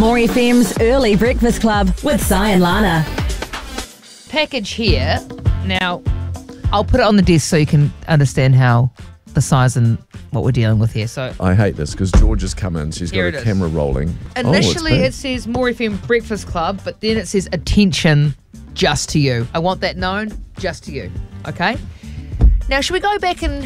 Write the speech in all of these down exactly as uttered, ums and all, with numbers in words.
More F M's Early Breakfast Club with Si and Lana. Package here. Now, I'll put it on the desk so you can understand how the size and what we're dealing with here. So I hate this because George has come in. She's got Here a it is. camera rolling. initially oh, it says More F M Breakfast Club, but then it says attention just to you. I want that known, just to you. Okay? Now, should we go back and...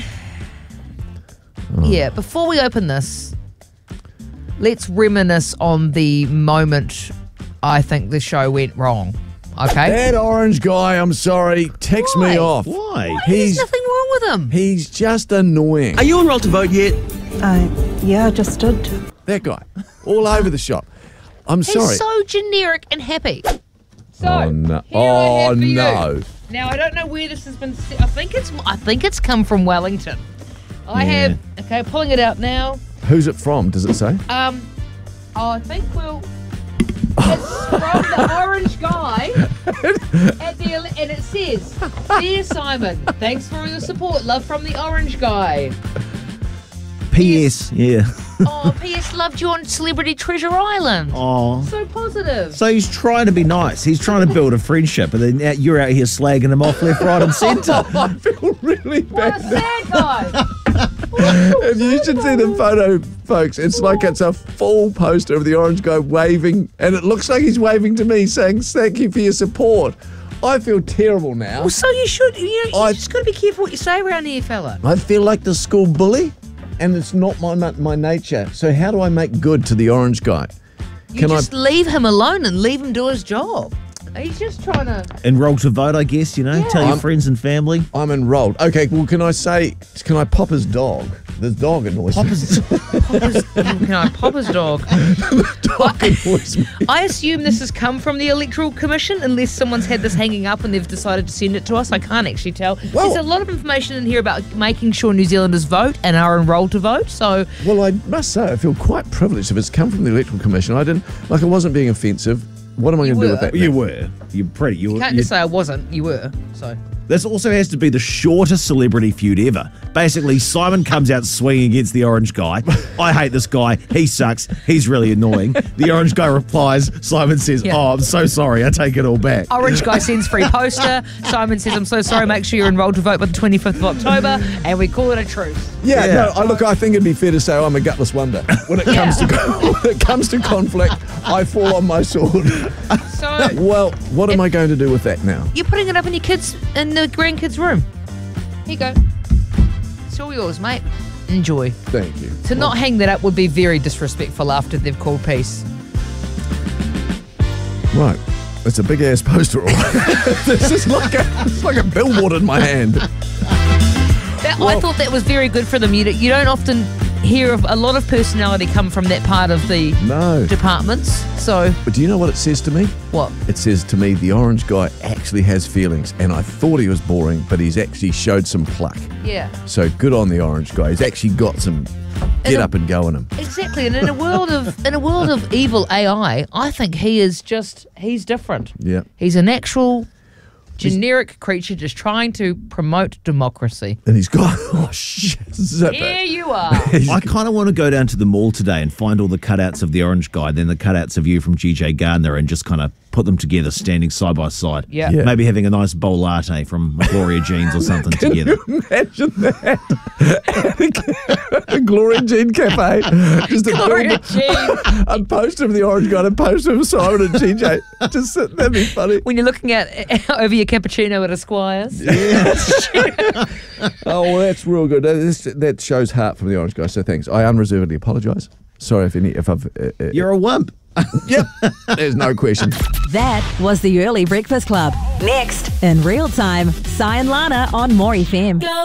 Oh. Yeah, before we open this, let's reminisce on the moment I think the show went wrong. Okay? That orange guy, I'm sorry, text Why? me off. Why? There's He's nothing wrong with him. he's just annoying. Are you enrolled to vote yet? Uh, yeah, I just did. That guy, all over the shop. I'm He's sorry. so generic and happy. So, Oh, no. here I Oh, have for you. no. Now, I don't know where this has been. se- I think it's. I think it's come from Wellington. I Yeah. have. Okay, pulling it out now. Who's it from? Does it say? Um, oh, I think we'll. It's from the orange guy at the ele- and it says, "Dear Simon, thanks for all your support. Love from the orange guy. P S. Yeah. Oh, P S loved you on Celebrity Treasure Island. Oh. So positive." So he's trying to be nice. He's trying to build a friendship, and then out- you're out here slagging him off left, right, and centre. I feel really What a bad. sad guy. If you should see the photo, folks, it's like it's a full poster of the orange guy waving, and it looks like he's waving to me saying, thank you for your support. I feel terrible now. Well, so you should. You, know, you I- just got to be careful what you say around here, fella. I feel like the school bully, and it's not my my nature. So how do I make good to the orange guy? You Can I? just leave him alone and leave him do his job. He's just trying to. Enrolled to vote, I guess, you know. Yeah. Tell your I'm- friends and family. I'm enrolled. Okay, well, can I say? Can I pop his dog? The dog annoys Pop me. his- Pop his, can I pop his dog? dog annoys me. I assume this has come from the Electoral Commission, unless someone's had this hanging up and they've decided to send it to us. I can't actually tell. Well- There's a lot of information in here about making sure New Zealanders vote and are enrolled to vote. So Well, I must say, I feel quite privileged if it's come from the Electoral Commission. I didn't like. I wasn't being offensive. What am I going to do with were. that? You now? were. You're pretty. You you were. can't you- just say I wasn't. You were. So. This also has to be the shortest celebrity feud ever. Basically, Simon comes out swinging against the orange guy. I hate this guy. He sucks. He's really annoying. The orange guy replies. Simon says, Yeah. oh, I'm so sorry. I take it all back. Orange guy sends free poster. Simon says, I'm so sorry. Make sure you're enrolled to vote by the twenty-fifth of October. And we call it a truce. Yeah, Yeah. no. I, look, I think it'd be fair to say I'm a gutless wonder. When it comes to when it comes to conflict, I fall on my sword. So Well, what am I going to do with that now? you're putting it up in your kids, in the grandkids' room. Here you go. It's all yours, mate. Enjoy. Thank you. To not hang that up would be very disrespectful after they've called peace. Right. It's a big ass poster. All right. This is like a it's like a billboard in my hand. That, I thought that was very good for them. You, don't- you don't often hear of a lot of personality come from that part of the No. departments. So, But do you know what it says to me? what? It says to me, the orange guy actually has feelings, and I thought he was boring, but he's actually showed some pluck. Yeah. So good on the orange guy. He's actually got some get It'll- up and go in him. Exactly, and in a world of in a world of evil A I, I think he is just he's different. Yeah. He's an actual generic creature just trying to promote democracy. And he's got oh shit, zip Here it. you are. I kind of want to go down to the mall today and find all the cutouts of the orange guy, then the cutouts of you from G J Gardner, and just kind of put them together, standing side by side. Yeah. Yeah. Maybe having a nice bowl latte from Gloria Jeans or something together. Imagine that. A Gloria Jean Cafe. Just a, Gloria billboard- Jean. a poster of the orange guy and a poster of Simon and G J. Just sit- that'd be funny. When you're looking at over your cappuccino at Esquire's. Oh, well, that's real good. That, is- that shows heart from the orange guy. So thanks. I unreservedly apologise. Sorry if any if I've. Uh, uh, You're a wimp. Yep. There's no question. That was the Early Breakfast Club. Next, in real time, Si and Lana on More F M.